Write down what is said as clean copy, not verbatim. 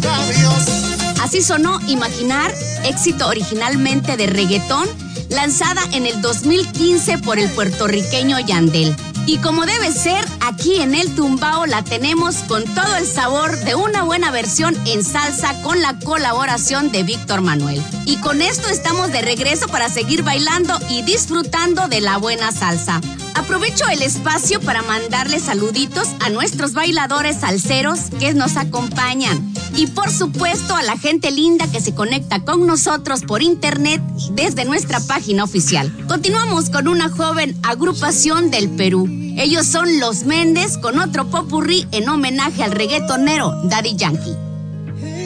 Así sonó Imaginar, éxito originalmente de reggaetón, lanzada en el 2015 por el puertorriqueño Yandel. Y como debe ser, aquí en El Tumbao la tenemos con todo el sabor de una buena versión en salsa con la colaboración de Víctor Manuel. Y con esto estamos de regreso para seguir bailando y disfrutando de la buena salsa. Aprovecho el espacio para mandarle saluditos a nuestros bailadores salseros que nos acompañan. Y por supuesto a la gente linda que se conecta con nosotros por internet desde nuestra página oficial. Continuamos con una joven agrupación del Perú. Ellos son Los Méndez con otro popurrí en homenaje al reggaetonero Daddy Yankee.